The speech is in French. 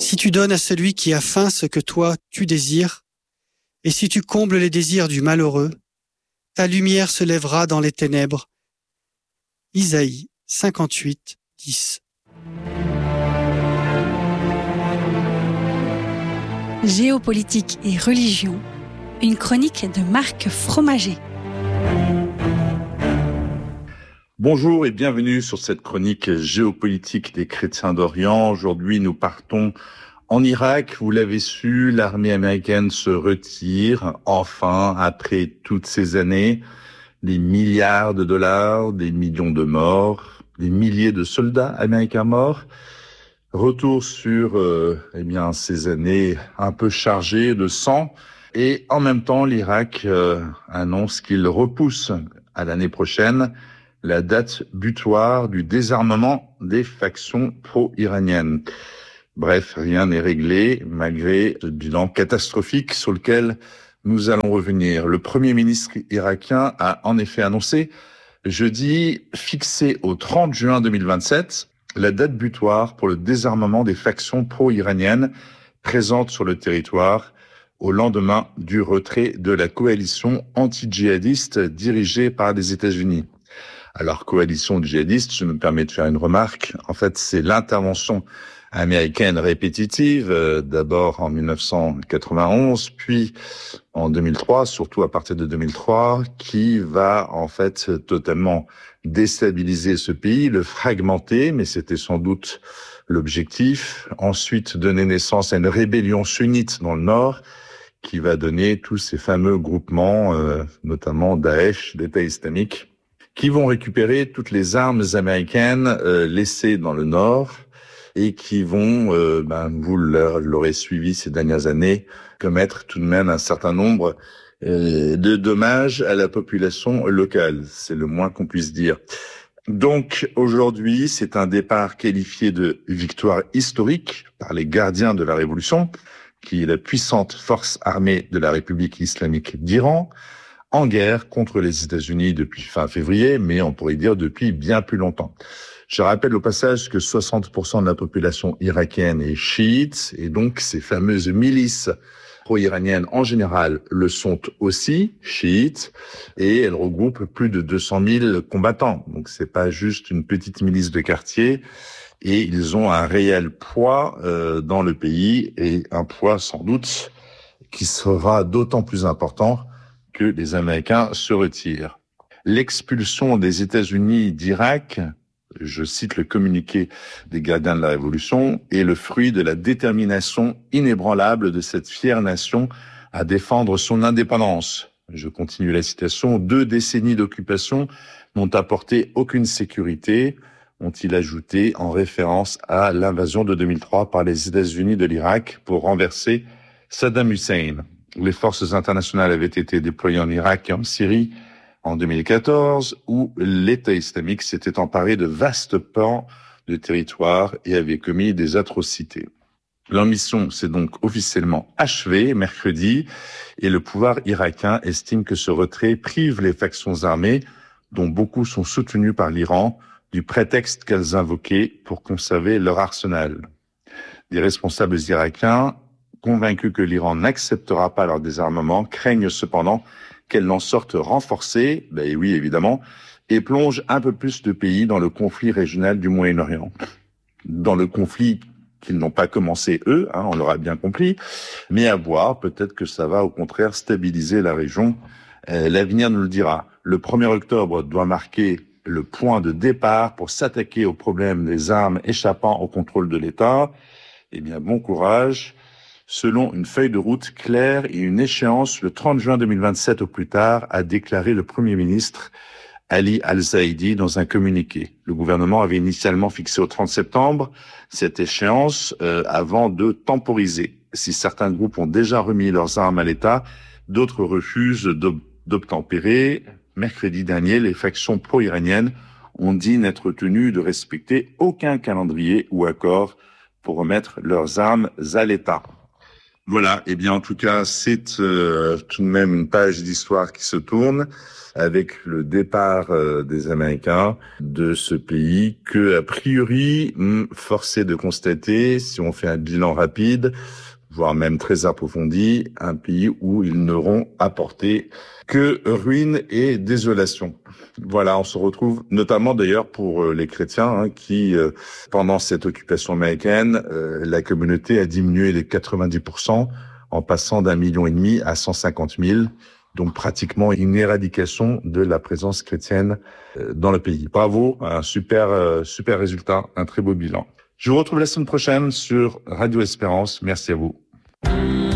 Si tu donnes à celui qui a faim ce que toi tu désires, et si tu combles les désirs du malheureux, ta lumière se lèvera dans les ténèbres. Isaïe 58, 10. Géopolitique et religion, une chronique de Marc Fromager. Bonjour et bienvenue sur cette chronique géopolitique des chrétiens d'Orient. Aujourd'hui, nous partons en Irak. Vous l'avez su, l'armée américaine se retire enfin après toutes ces années. Des milliards de dollars, des millions de morts, des milliers de soldats américains morts. Retour sur ces années un peu chargées de sang. Et en même temps, l'Irak annonce qu'il repousse à l'année prochaine la date butoir du désarmement des factions pro-iraniennes. Bref, rien n'est réglé malgré le bilan catastrophique sur lequel nous allons revenir. Le Premier ministre irakien a en effet annoncé jeudi fixé au 30 juin 2027 la date butoir pour le désarmement des factions pro-iraniennes présentes sur le territoire au lendemain du retrait de la coalition anti-djihadiste dirigée par les États-Unis. Alors, coalition djihadiste, je me permets de faire une remarque. En fait, c'est l'intervention américaine répétitive, d'abord en 1991, puis en 2003, surtout à partir de 2003, qui va en fait totalement déstabiliser ce pays, le fragmenter, mais c'était sans doute l'objectif. Ensuite, donner naissance à une rébellion sunnite dans le nord, qui va donner tous ces fameux groupements, notamment Daesh, d'État islamique, qui vont récupérer toutes les armes américaines laissées dans le nord et qui vont, vous l'aurez suivi ces dernières années, commettre tout de même un certain nombre de dommages à la population locale. C'est le moins qu'on puisse dire. Donc aujourd'hui, c'est un départ qualifié de victoire historique par les gardiens de la Révolution, qui est la puissante force armée de la République islamique d'Iran, en guerre contre les États-Unis depuis fin février, mais on pourrait dire depuis bien plus longtemps. Je rappelle au passage que 60% de la population irakienne est chiite, et donc ces fameuses milices pro-iraniennes en général le sont aussi, chiites, et elles regroupent plus de 200 000 combattants. Donc c'est pas juste une petite milice de quartier, et ils ont un réel poids dans le pays, et un poids sans doute qui sera d'autant plus important que les Américains se retirent. L'expulsion des États-Unis d'Irak, je cite le communiqué des gardiens de la Révolution, est le fruit de la détermination inébranlable de cette fière nation à défendre son indépendance. Je continue la citation. 2 décennies d'occupation n'ont apporté aucune sécurité, ont-ils ajouté en référence à l'invasion de 2003 par les États-Unis de l'Irak pour renverser Saddam Hussein. Les forces internationales avaient été déployées en Irak et en Syrie en 2014, où l'État islamique s'était emparé de vastes pans de territoire et avait commis des atrocités. Leur mission s'est donc officiellement achevée mercredi, et le pouvoir irakien estime que ce retrait prive les factions armées, dont beaucoup sont soutenues par l'Iran, du prétexte qu'elles invoquaient pour conserver leur arsenal. Des responsables irakiens, convaincus que l'Iran n'acceptera pas leur désarmement, craignent cependant qu'elle n'en sorte renforcée, oui évidemment, et plonge un peu plus de pays dans le conflit régional du Moyen-Orient. Dans le conflit qu'ils n'ont pas commencé eux, on l'aura bien compris, mais à voir, peut-être que ça va au contraire stabiliser la région. L'avenir nous le dira. Le 1er octobre doit marquer le point de départ pour s'attaquer au problème des armes échappant au contrôle de l'État. Eh bien, bon courage. Selon une feuille de route claire et une échéance le 30 juin 2027 au plus tard, a déclaré le Premier ministre Ali Al-Zaidi dans un communiqué. Le gouvernement avait initialement fixé au 30 septembre cette échéance avant de temporiser. Si certains groupes ont déjà remis leurs armes à l'État, d'autres refusent d'obtempérer. Mercredi dernier, les factions pro-iraniennes ont dit n'être tenues de respecter aucun calendrier ou accord pour remettre leurs armes à l'État. Voilà, eh bien en tout cas, c'est tout de même une page d'histoire qui se tourne avec le départ des Américains de ce pays que, a priori, force est de constater, si on fait un bilan rapide, voire même très approfondi, un pays où ils n'auront apporté que ruine et désolation. Voilà, on se retrouve notamment d'ailleurs pour les chrétiens qui, pendant cette occupation américaine, la communauté a diminué de 90% en passant d'1,5 million à 150 000. Donc pratiquement une éradication de la présence chrétienne dans le pays. Bravo, un super résultat, un très beau bilan. Je vous retrouve la semaine prochaine sur Radio Espérance. Merci à vous.